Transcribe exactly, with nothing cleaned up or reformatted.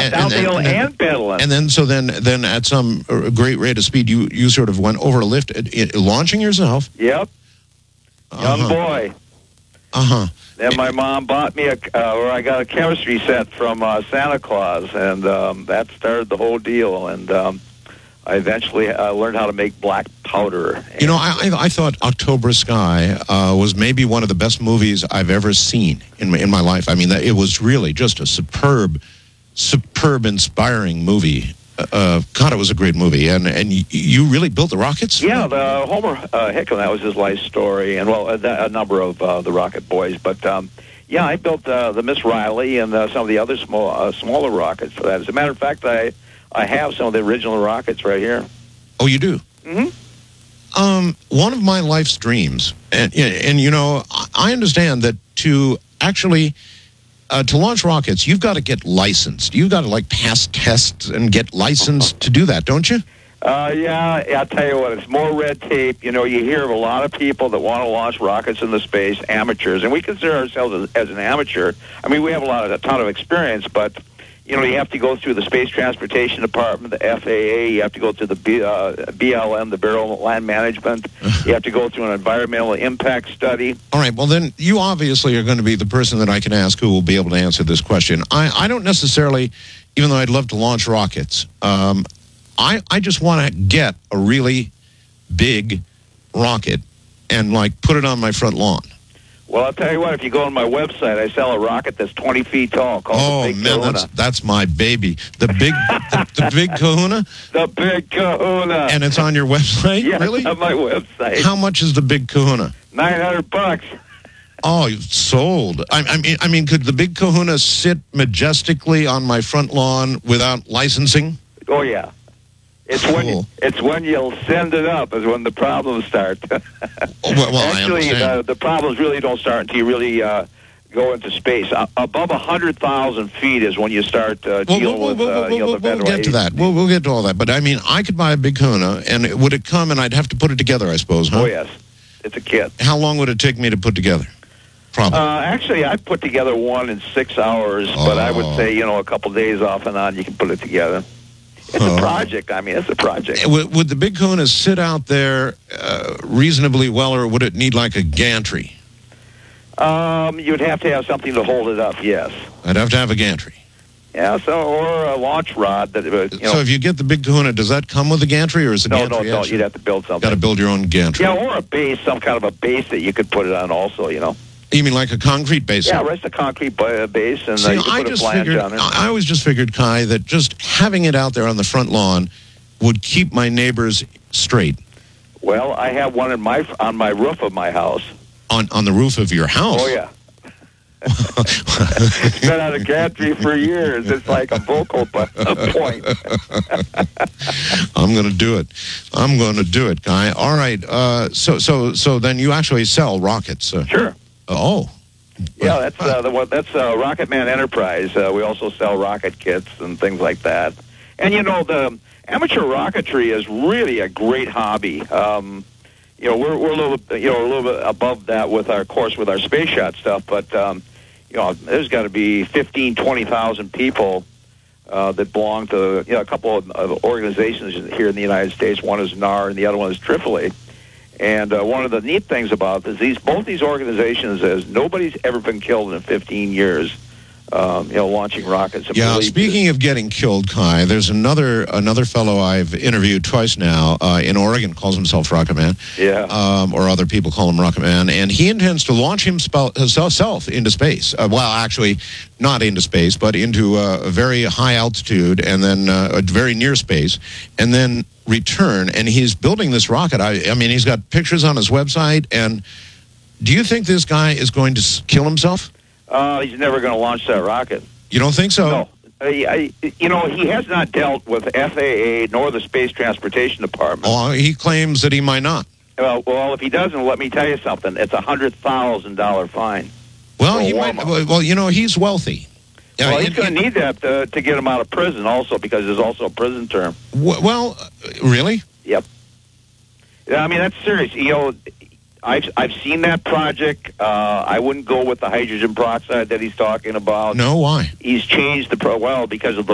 and, down and, the hill and, and, and pedaling. And then, so then, then at some uh, great rate of speed, you, you sort of went over a lift, it, it, launching yourself. Yep. Young Uh-huh. boy. Uh huh. Then my mom bought me a, uh, or I got a chemistry set from uh, Santa Claus, and um, that started the whole deal. And um, I eventually uh, learned how to make black powder. You know, I, I I thought October Sky uh, was maybe one of the best movies I've ever seen in my, in my life. I mean, that it was really just a superb, superb, inspiring movie. Uh, God, it was a great movie. And and y- you really built the rockets? Yeah, the Homer uh, Hickam, that was his life story, and well, a, a number of uh, the Rocket Boys. But um, yeah, I built uh, the Miss Riley and uh, some of the other small, uh, smaller rockets for that. As a matter of fact, I I have some of the original rockets right here. Oh, you do? Mm-hmm. Um, one of my life's dreams, and and you know, I understand that to actually uh, to launch rockets, you've got to get licensed. You've got to like pass tests and get licensed to do that, don't you? Uh, yeah, I'll tell you what, it's more red tape. You know, you hear of a lot of people that want to launch rockets into space, amateurs, and we consider ourselves as, as an amateur. I mean, we have a lot of a ton of experience, but you know, you have to go through the Space Transportation Department, the F A A. You have to go through the B, uh, B L M, the Bureau of Land Management. You have to go through an environmental impact study. All right. Well, then you obviously are going to be the person that I can ask who will be able to answer this question. I, I don't necessarily, even though I'd love to launch rockets, um, I, I just want to get a really big rocket and, like, put it on my front lawn. Well, I'll tell you what, if you go on my website, I sell a rocket that's twenty feet tall called Oh, the Big man, Kahuna. that's that's my baby. The big the, the Big Kahuna? The Big Kahuna. And it's on your website? Yeah, Really? it's on my website. How much is the Big Kahuna? nine hundred bucks. Oh, sold. I, I mean, I mean, could the Big Kahuna sit majestically on my front lawn without licensing? Oh, yeah. It's Cool. when you, it's when you'll send it up is when the problems start. Oh, well, well, I Actually, understand. uh, the problems really don't start until you really uh, go into space. Uh, above one hundred thousand feet is when you start uh, Well, dealing we'll, with we'll, uh, we'll, you know, we'll, the we'll federal get to that. agencies. We'll, we'll get to all that. But, I mean, I could buy a Big Kahuna, and it, would it come, and I'd have to put it together, I suppose, huh? Oh, yes. It's a kit. How long would it take me to put together? Probably. Uh, actually, I put together one in six hours, but I would Oh. say, you know, a couple days off and on, you can put it together. It's Oh. a project. I mean, it's a project. would, would the Big Kahuna sit out there uh, reasonably well, or would it need like a gantry? Um, you'd have to have something to hold it up, yes. I'd have to have a gantry. Yeah, so or a launch rod that, uh, you know. So if you get the Big Kahuna, does that come with a gantry, or is the no, no, gantry no, extra? you'd have to build something. Got to build your own gantry. Yeah, or a base, some kind of a base that you could put it on also, you know. You mean like a concrete base? Yeah, rest a concrete ba- base, and See, uh, you can I put a just flange figured, on it. I I always just figured, Kai, that just having it out there on the front lawn would keep my neighbors straight. Well, I have one in my on my roof of my house. On on the roof of your house? Oh, yeah. It's been on a gantry for years. It's like a vocal po- point. I'm going to do it. I'm going to do it, Kai. All right. Uh, so so so then you actually sell rockets? Uh, Sure. oh. Yeah, that's uh, the one. That's uh, Rocket Man Enterprise. Uh, we also sell rocket kits and things like that. And you know, the amateur rocketry is really a great hobby. Um, you know, we're we're a little you know a little bit above that with our course with our space shot stuff, but um, you know, there's got to be fifteen, twenty thousand people uh, that belong to you know a couple of, of organizations here in the United States. One is N A R, and the other one is Tripoli. And uh, one of the neat things about this, these both these organizations is nobody's ever been killed in fifteen years. Um, you know, launching rockets. Yeah. Really- Speaking of getting killed, Kai, there's another another fellow I've interviewed twice now uh, in Oregon, calls himself Rocket Man. Yeah. Um, or other people call him Rocket Man, and he intends to launch himself into space. Uh, well, actually, not into space, but into uh, a very high altitude, and then uh, a very near space, and then return. And he's building this rocket. I, I mean, he's got pictures on his website. And do you think this guy is going to s- kill himself? Uh, he's never going to launch that rocket. You don't think so? No. Uh, I, you know, he has not dealt with F A A nor the Space Transportation Department. Oh, he claims that he might not. Well, well, if he doesn't, let me tell you something. It's a hundred thousand dollar fine. Well, For a he might. warm-up. Well, you know, he's wealthy. Yeah, Well, it- he's going to need that to, to get him out of prison, also, because there's also a prison term. w- well, uh, really? Yep. Yeah, I mean, that's serious. You know, I've I've seen that project. Uh, I wouldn't go with the hydrogen peroxide that he's talking about. No, why? He's changed the pro well because of the